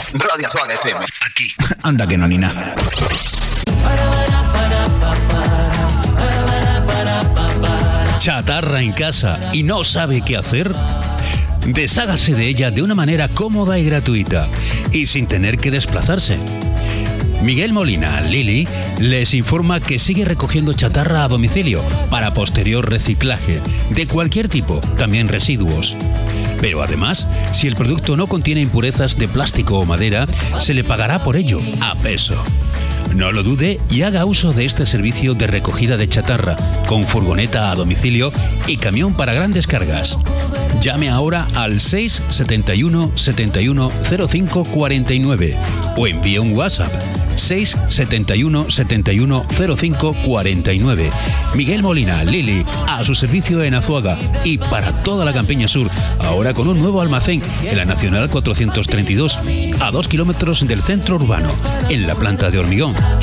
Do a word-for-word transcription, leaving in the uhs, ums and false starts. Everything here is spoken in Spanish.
Radio Azuaga F M. Aquí. Anda que no ni nada. ¿Chatarra en casa y no sabe qué hacer? Deshágase de ella de una manera cómoda y gratuita y sin tener que desplazarse. Miguel Molina, Lili, les informa que sigue recogiendo chatarra a domicilio para posterior reciclaje, de cualquier tipo, también residuos. Pero además, si el producto no contiene impurezas de plástico o madera, se le pagará por ello, a peso. No lo dude y haga uso de este servicio de recogida de chatarra, con furgoneta a domicilio y camión para grandes cargas. Llame ahora al seis setenta y uno setenta y uno cero cinco cuarenta y nueve o envíe un WhatsApp seis setenta y uno setenta y uno cero cinco cuarenta y nueve. Miguel Molina, Lili, a su servicio en Azuaga y para toda la Campiña Sur, ahora con un nuevo almacén en la Nacional cuatrocientos treinta y dos, a dos kilómetros del centro urbano, en la planta de Hormigón.